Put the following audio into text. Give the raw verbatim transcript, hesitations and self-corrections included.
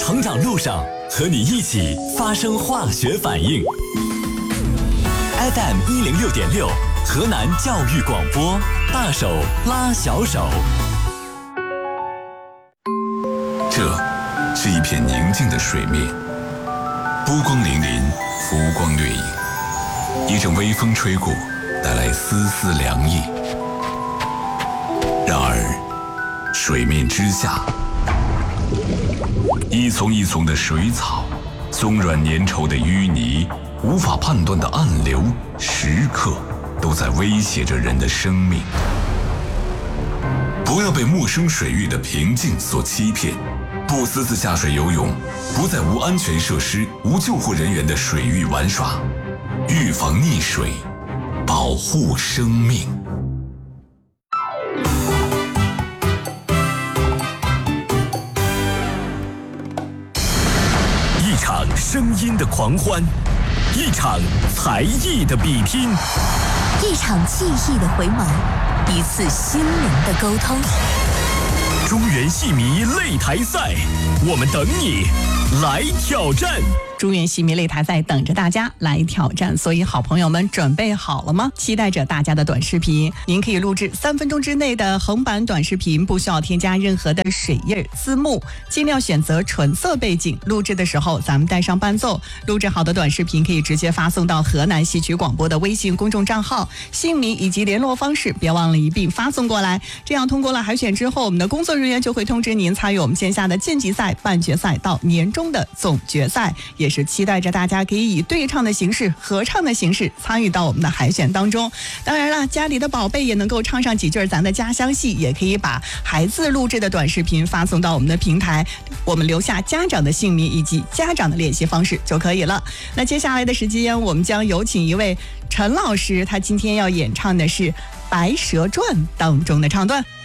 成长路上，和你一起发生化学反应。F M 一零六点六，河南教育广播，大手拉小手。 这是一片宁静的水面，波光粼粼，浮光掠影。一阵微风吹过，带来丝丝凉意。然而，水面之下，一丛一丛的水草，松软粘稠的淤泥，无法判断的暗流，时刻都在威胁着人的生命。不要被陌生水域的平静所欺骗，不私自下水游泳，不在无安全设施、无救护人员的水域玩耍，预防溺水，保护生命。 一场声音的狂欢，一场才艺的比拼， 一场记忆的回眸，一次心灵的沟通。 中原戏迷擂台赛，我们等你来挑战。 中原戏迷擂台赛等着大家来挑战，所以好朋友们准备好了吗？期待着大家的短视频，您可以录制三分钟之内的横版短视频，不需要添加任何的水印字幕，尽量选择纯色背景。录制的时候咱们带上伴奏，录制好的短视频可以直接发送到河南戏曲广播的微信公众账号，姓名以及联络方式别忘了一并发送过来。这样通过了海选之后，我们的工作人员就会通知您参与我们线下的晋级赛、半决赛到年终的总决赛，也是期待着大家可以以对唱的形式、合唱的形式参与到我们的海选当中。当然了，家里的宝贝也能够唱上几句咱的家乡戏，也可以把孩子录制的短视频发送到我们的平台，我们留下家长的姓名以及家长的联系方式就可以了。那接下来的时间，我们将有请一位陈老师，他今天要演唱的是《白蛇传》当中的唱段。